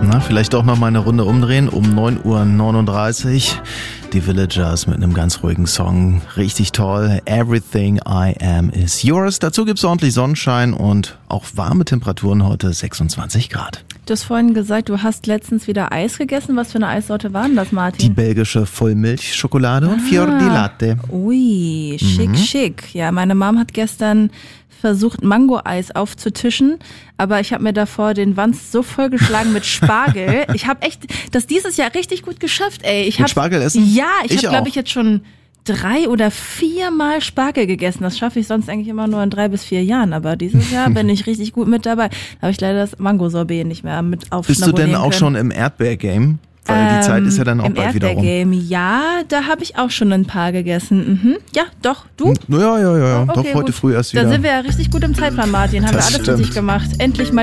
Na, vielleicht auch noch mal eine Runde umdrehen um 9:39 Uhr. Die Villagers mit einem ganz ruhigen Song. Richtig toll. Everything I Am Is Yours. Dazu gibt's ordentlich Sonnenschein und auch warme Temperaturen heute 26 Grad. Du hast vorhin gesagt, du hast letztens wieder Eis gegessen. Was für eine Eissorte war denn das, Martin? Die belgische Vollmilchschokolade und Fior di Latte. Ui, schick. Ja, meine Mom hat gestern versucht, Mango-Eis aufzutischen, aber ich habe mir davor den Wanst so vollgeschlagen mit Spargel. Ich habe echt das dieses Jahr richtig gut geschafft, ey. Mit Spargel essen? Ja, ich habe, glaube auch. ich, jetzt schon 3 oder 4 Mal Spargel gegessen. Das schaffe ich sonst eigentlich immer nur in 3 bis 4 Jahren. Aber dieses Jahr bin ich richtig gut mit dabei. Da habe ich leider das Mango-Sorbet nicht mehr mit aufschnabulieren Bist du denn auch können. schon im Erdbeer-Game? Weil die Zeit ist ja dann auch bald wieder rum. Im Erdbeer-Game, ja, da habe ich auch schon ein paar gegessen. Mhm. Ja, doch, du? Ja. Okay, Doch, heute gut. früh erst wieder. Da sind wir ja richtig gut im Zeitplan, Martin. Haben wir alles stimmt. richtig gemacht. Endlich mal